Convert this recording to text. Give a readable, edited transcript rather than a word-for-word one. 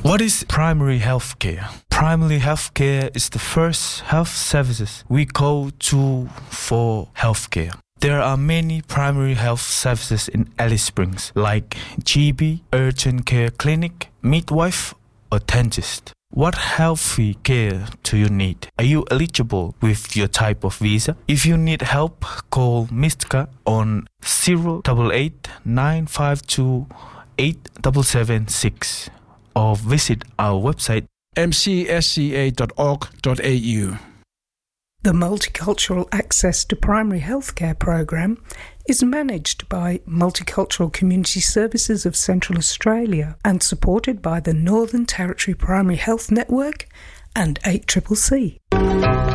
What is primary health care? Primary health care is the first health services we go to for health care. There are many primary health services in Alice Springs, like GP, urgent care clinic, midwife, or dentist. What healthy care do you need? Are you eligible with your type of visa? If you need help, call Mistka on 088 952 8776 or visit our website mcsca.org.au. The Multicultural Access to Primary Healthcare programme is managed by Multicultural Community Services of Central Australia and supported by the Northern Territory Primary Health Network and 8CCC.